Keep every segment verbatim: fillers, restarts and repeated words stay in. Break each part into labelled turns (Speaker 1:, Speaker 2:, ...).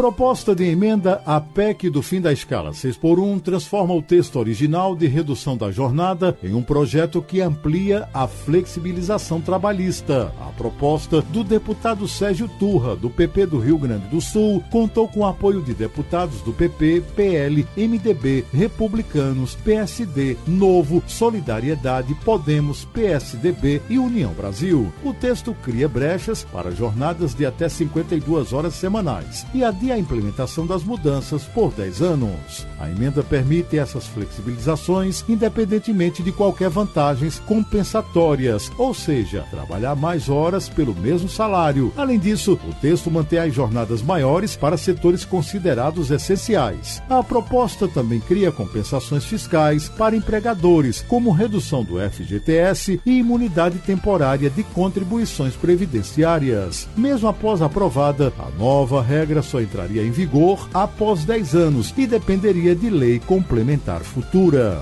Speaker 1: Proposta de emenda à P E C do fim da escala seis por um transforma o texto original de redução da jornada em um projeto que amplia a flexibilização trabalhista. A proposta do deputado Sérgio Turra, do P P do Rio Grande do Sul, contou com o apoio de deputados do P P, P L, M D B, Republicanos, P S D, Novo, Solidariedade, Podemos, P S D B e União Brasil. O texto cria brechas para jornadas de até cinquenta e duas horas semanais e adia a implementação das mudanças por dez anos. A emenda permite essas flexibilizações independentemente de qualquer vantagens compensatórias, ou seja, trabalhar mais horas pelo mesmo salário. Além disso, o texto mantém as jornadas maiores para setores considerados essenciais. A proposta também cria compensações fiscais para empregadores, como redução do F G T S e imunidade temporária de contribuições previdenciárias. Mesmo após aprovada, a nova regra só entraria em vigor após dez anos e dependeria de lei complementar futura.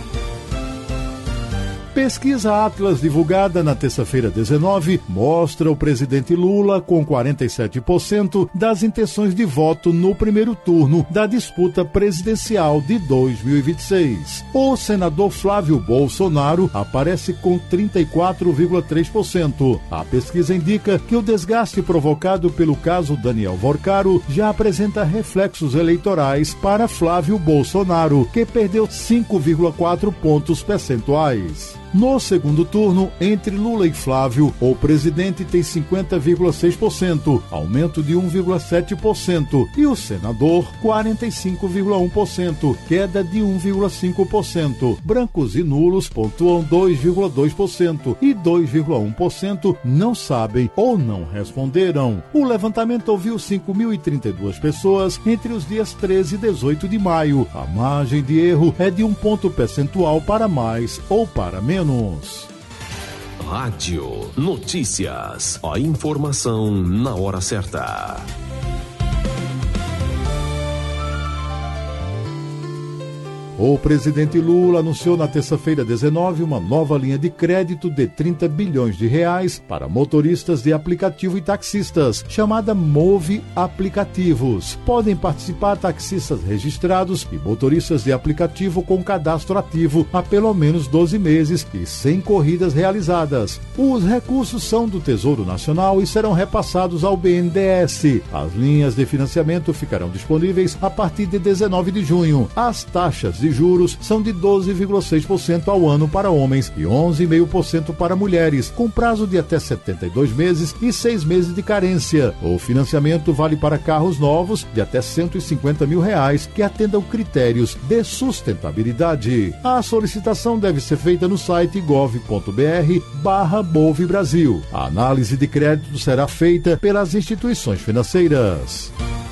Speaker 1: Pesquisa Atlas divulgada na terça-feira dezenove mostra o presidente Lula com quarenta e sete por cento das intenções de voto no primeiro turno da disputa presidencial de dois mil e vinte e seis. O senador Flávio Bolsonaro aparece com trinta e quatro vírgula três por cento. A pesquisa indica que o desgaste provocado pelo caso Daniel Vorcaro já apresenta reflexos eleitorais para Flávio Bolsonaro, que perdeu cinco vírgula quatro pontos percentuais. No segundo turno, entre Lula e Flávio, o presidente tem cinquenta vírgula seis por cento, aumento de um vírgula sete por cento, e o senador, quarenta e cinco vírgula um por cento, queda de um vírgula cinco por cento. Brancos e nulos pontuam dois vírgula dois por cento e dois vírgula um por cento não sabem ou não responderam. O levantamento ouviu cinco mil e trinta e duas pessoas entre os dias treze e dezoito de maio. A margem de erro é de um ponto percentual para mais ou para menos.
Speaker 2: Rádio Notícias. A informação na hora certa.
Speaker 1: O presidente Lula anunciou na terça-feira dezenove uma nova linha de crédito de trinta bilhões de reais para motoristas de aplicativo e taxistas, chamada Move Aplicativos. Podem participar taxistas registrados e motoristas de aplicativo com cadastro ativo há pelo menos doze meses e sem corridas realizadas. Os recursos são do Tesouro Nacional e serão repassados ao B N D E S. As linhas de financiamento ficarão disponíveis a partir de dezenove de junho. As taxas de juros são de doze vírgula seis por cento ao ano para homens e onze vírgula cinco por cento para mulheres, com prazo de até setenta e dois meses e seis meses de carência. O financiamento vale para carros novos de até cento e cinquenta mil reais que atendam critérios de sustentabilidade. A solicitação deve ser feita no site gov ponto br barra Move Brasil. A análise de crédito será feita pelas instituições financeiras.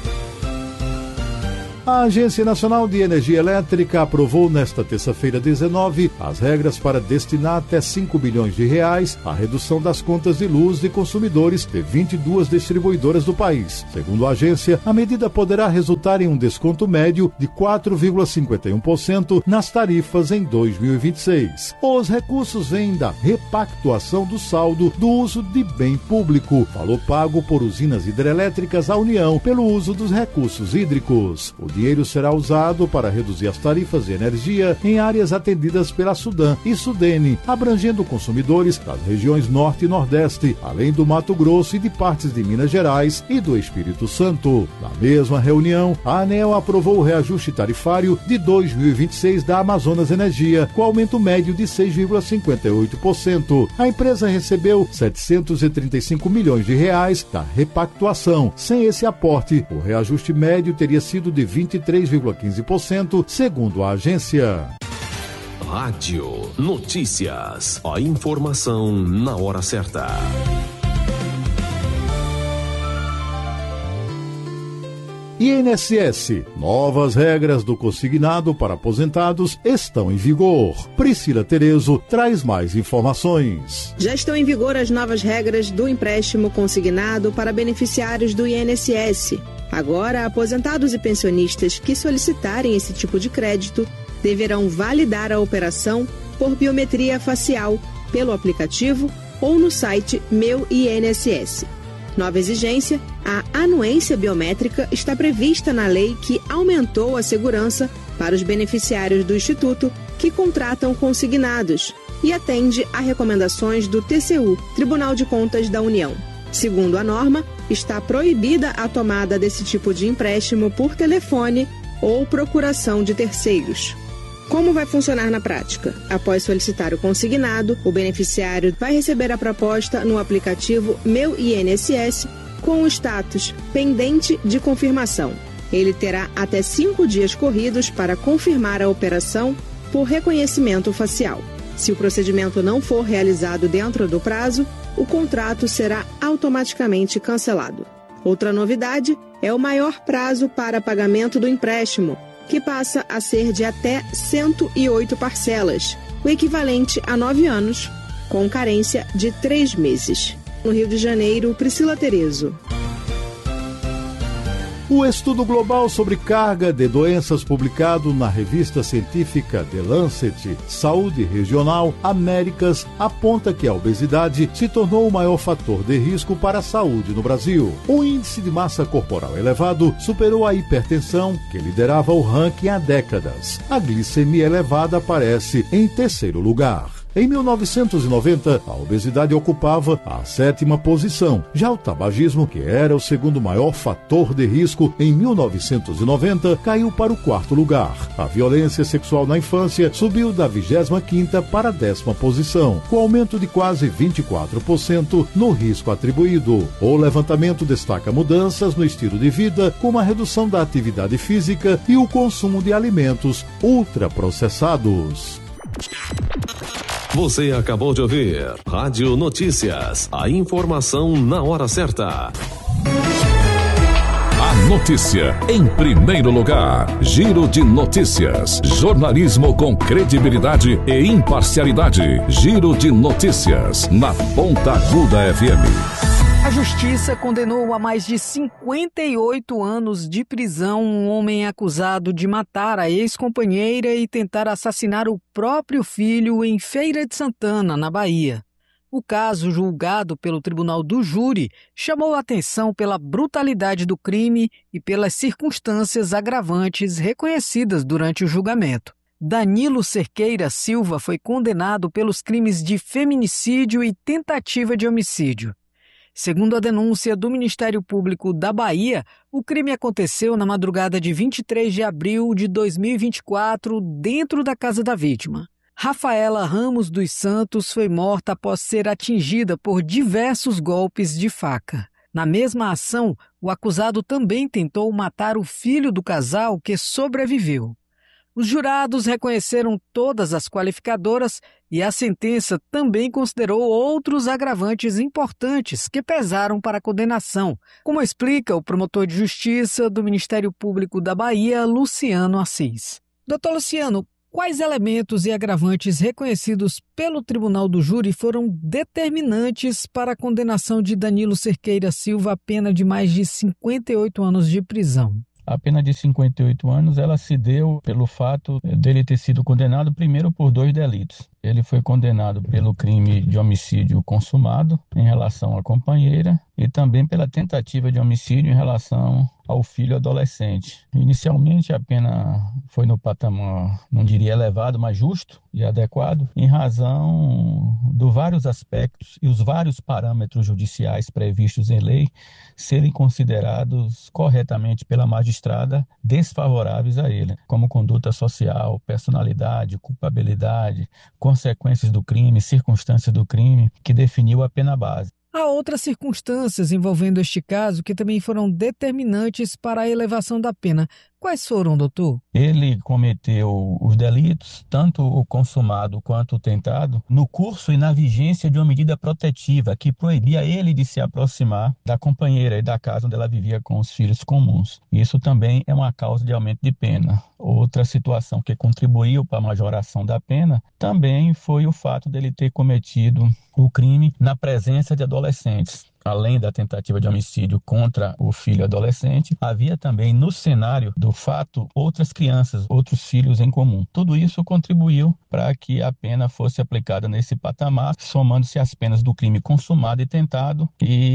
Speaker 1: A Agência Nacional de Energia Elétrica aprovou nesta terça-feira dezenove as regras para destinar até cinco bilhões de reais à redução das contas de luz de consumidores de vinte e duas distribuidoras do país. Segundo a agência, a medida poderá resultar em um desconto médio de quatro vírgula cinquenta e um por cento nas tarifas em dois mil e vinte e seis. Os recursos vêm da repactuação do saldo do uso de bem público, valor pago por usinas hidrelétricas à União pelo uso dos recursos hídricos. O dinheiro será usado para reduzir as tarifas de energia em áreas atendidas pela Sudam e Sudene, abrangendo consumidores das regiões Norte e Nordeste, além do Mato Grosso e de partes de Minas Gerais e do Espírito Santo. Na mesma reunião, a ANEEL aprovou o reajuste tarifário de dois mil e vinte e seis da Amazonas Energia, com aumento médio de seis vírgula cinquenta e oito por cento. A empresa recebeu setecentos e trinta e cinco milhões de reais da repactuação. Sem esse aporte, o reajuste médio teria sido de vinte e três vírgula quinze por cento, segundo a agência.
Speaker 2: Rádio Notícias. A informação na hora certa.
Speaker 1: I N S S. Novas regras do consignado para aposentados estão em vigor. Priscila Terezo traz mais informações.
Speaker 3: Já estão em vigor as novas regras do empréstimo consignado para beneficiários do I N S S. Agora, aposentados e pensionistas que solicitarem esse tipo de crédito deverão validar a operação por biometria facial pelo aplicativo ou no site Meu I N S S. Nova exigência, a anuência biométrica está prevista na lei que aumentou a segurança para os beneficiários do Instituto que contratam consignados e atende a recomendações do T C U, Tribunal de Contas da União. Segundo a norma, está proibida a tomada desse tipo de empréstimo por telefone ou procuração de terceiros. Como vai funcionar na prática? Após solicitar o consignado, o beneficiário vai receber a proposta no aplicativo Meu I N S S com o status pendente de confirmação. Ele terá até cinco dias corridos para confirmar a operação por reconhecimento facial. Se o procedimento não for realizado dentro do prazo, o contrato será automaticamente cancelado. Outra novidade é o maior prazo para pagamento do empréstimo, que passa a ser de até cento e oito parcelas, o equivalente a nove anos, com carência de três meses. No Rio de Janeiro, Priscila Terezo.
Speaker 1: O estudo global sobre carga de doenças publicado na revista científica The Lancet Saúde Regional Américas aponta que a obesidade se tornou o maior fator de risco para a saúde no Brasil. O índice de massa corporal elevado superou a hipertensão, que liderava o ranking há décadas. A glicemia elevada aparece em terceiro lugar. Em mil novecentos e noventa, a obesidade ocupava a sétima posição. Já o tabagismo, que era o segundo maior fator de risco, em mil novecentos e noventa, caiu para o quarto lugar. A violência sexual na infância subiu da vigésima quinta para a décima posição, com aumento de quase vinte e quatro por cento no risco atribuído. O levantamento destaca mudanças no estilo de vida, como a redução da atividade física e o consumo de alimentos ultraprocessados.
Speaker 2: Você acabou de ouvir Rádio Notícias, a informação na hora certa.
Speaker 4: A notícia em primeiro lugar. Giro de notícias. Jornalismo com credibilidade e imparcialidade. Giro de notícias na Ponta Aguda F M.
Speaker 5: A Justiça condenou a mais de cinquenta e oito anos de prisão um homem acusado de matar a ex-companheira e tentar assassinar o próprio filho em Feira de Santana, na Bahia. O caso, julgado pelo Tribunal do Júri, chamou a atenção pela brutalidade do crime e pelas circunstâncias agravantes reconhecidas durante o julgamento. Danilo Cerqueira Silva foi condenado pelos crimes de feminicídio e tentativa de homicídio. Segundo a denúncia do Ministério Público da Bahia, o crime aconteceu na madrugada de vinte e três de abril de dois mil e vinte e quatro, dentro da casa da vítima. Rafaela Ramos dos Santos foi morta após ser atingida por diversos golpes de faca. Na mesma ação, o acusado também tentou matar o filho do casal, que sobreviveu. Os jurados reconheceram todas as qualificadoras e a sentença também considerou outros agravantes importantes que pesaram para a condenação, como explica o promotor de justiça do Ministério Público da Bahia, Luciano Assis. Doutor Luciano, quais elementos e agravantes reconhecidos pelo Tribunal do Júri foram determinantes para a condenação de Danilo Cerqueira Silva à pena de mais de cinquenta e oito anos de prisão?
Speaker 6: A pena de cinquenta e oito anos, ela se deu pelo fato dele ter sido condenado primeiro por dois delitos. Ele foi condenado pelo crime de homicídio consumado em relação à companheira e também pela tentativa de homicídio em relação ao filho adolescente. Inicialmente a pena foi no patamar, não diria elevado, mas justo e adequado, em razão dos vários aspectos e os vários parâmetros judiciais previstos em lei serem considerados corretamente pela magistrada desfavoráveis a ele, como conduta social, personalidade, culpabilidade, consequências do crime, circunstâncias do crime, que definiu a pena base.
Speaker 5: Há outras circunstâncias envolvendo este caso que também foram determinantes para a elevação da pena. Quais foram, doutor?
Speaker 6: Ele cometeu os delitos, tanto o consumado quanto o tentado, no curso e na vigência de uma medida protetiva que proibia ele de se aproximar da companheira e da casa onde ela vivia com os filhos comuns. Isso também é uma causa de aumento de pena. Outra situação que contribuiu para a majoração da pena também foi o fato dele ter cometido o crime na presença de adolescentes. além da tentativa de homicídio contra o filho adolescente, havia também no cenário do fato outras crianças, outros filhos em comum. Tudo isso contribuiu para que a pena fosse aplicada nesse patamar, somando-se as penas do crime consumado e tentado,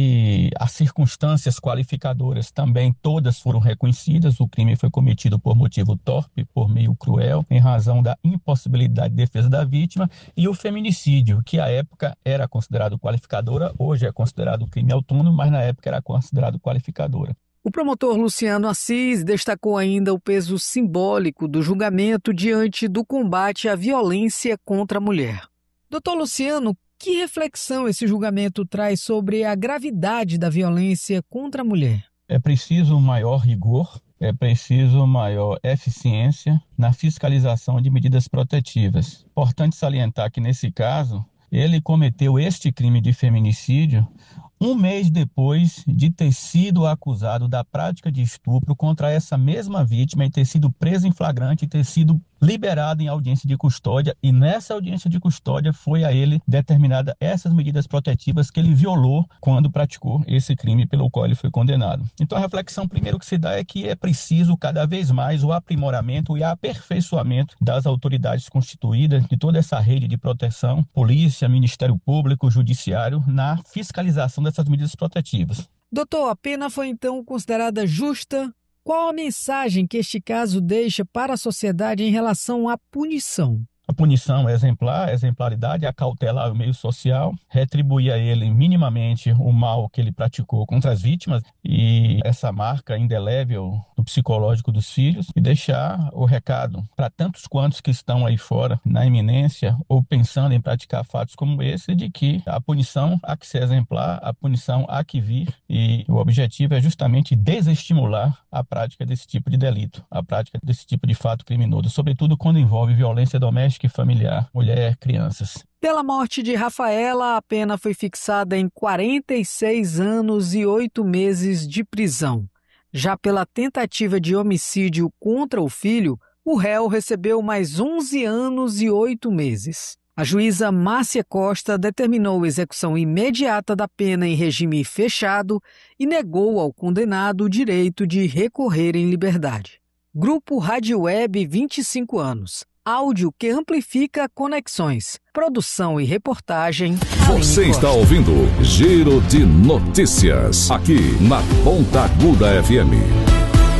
Speaker 6: e as circunstâncias qualificadoras também todas foram reconhecidas. O crime foi cometido por motivo torpe, por meio cruel, em razão da impossibilidade de defesa da vítima, e o feminicídio, que à época era considerado qualificadora, hoje é considerado crime autônomo, mas na época era considerado qualificadora.
Speaker 5: O promotor Luciano Assis destacou ainda o peso simbólico do julgamento diante do combate à violência contra a mulher. Doutor Luciano, que reflexão esse julgamento traz sobre a gravidade da violência contra a mulher?
Speaker 6: É preciso um maior rigor, é preciso maior eficiência na fiscalização de medidas protetivas. Importante salientar que, nesse caso, ele cometeu este crime de feminicídio um mês depois de ter sido acusado da prática de estupro contra essa mesma vítima e ter sido preso em flagrante e ter sido liberado em audiência de custódia, e nessa audiência de custódia foi a ele determinada essas medidas protetivas que ele violou quando praticou esse crime pelo qual ele foi condenado. Então a reflexão primeiro que se dá é que é preciso cada vez mais o aprimoramento e aperfeiçoamento das autoridades constituídas, de toda essa rede de proteção, polícia, Ministério Público, Judiciário, na fiscalização dessas medidas protetivas.
Speaker 5: Doutor, a pena foi então considerada justa? Qual a mensagem que este caso deixa para a sociedade em relação à punição?
Speaker 6: A punição é exemplar, a exemplaridade, acautelar o meio social, retribuir a ele minimamente o mal que ele praticou contra as vítimas e essa marca indelével no psicológico dos filhos, e deixar o recado para tantos quantos que estão aí fora na iminência ou pensando em praticar fatos como esse, de que a punição há que ser exemplar, a punição há que vir, e o objetivo é justamente desestimular a prática desse tipo de delito, a prática desse tipo de fato criminoso, sobretudo quando envolve violência doméstica e familiar, mulher, crianças.
Speaker 5: Pela morte de Rafaela, a pena foi fixada em quarenta e seis anos e oito meses de prisão. Já pela tentativa de homicídio contra o filho, o réu recebeu mais onze anos e oito meses. A juíza Márcia Costa determinou a execução imediata da pena em regime fechado e negou ao condenado o direito de recorrer em liberdade. Grupo Rádio Web, vinte e cinco anos. Áudio que amplifica conexões. Produção e reportagem.
Speaker 4: Você está ouvindo Giro de Notícias, aqui na Ponta Aguda F M.